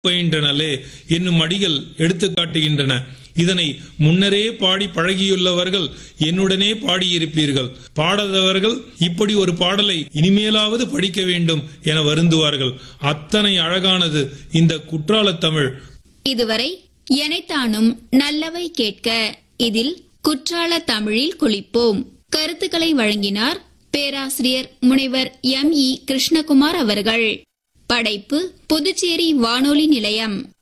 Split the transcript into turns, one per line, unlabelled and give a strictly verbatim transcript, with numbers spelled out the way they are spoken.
பயின்றனலே என்னும் அடிகள் எடுத்து காட்டுகின்றன. இதனை முன்னரே பாடி பழகியுள்ளவர்கள் என்னுடனே பாடியிருப்பீர்கள். பாடாதவர்கள் இப்படி ஒரு பாடலை இனிமேலாவது படிக்க வேண்டும் என வருந்துவார்கள். அத்தனை அழகானது இந்த குற்றாலத் தமிழ்.
இதுவரை எனைத்தானும் நல்லவை கேட்க இதில் குற்றால தமிழில் குளிப்போம் கருத்துக்களை வழங்கினார் பேராசிரியர் முனைவர் எம் இ கிருஷ்ணகுமார் அவர்கள். படைப்பு புதுச்சேரி வானொலி நிலையம்.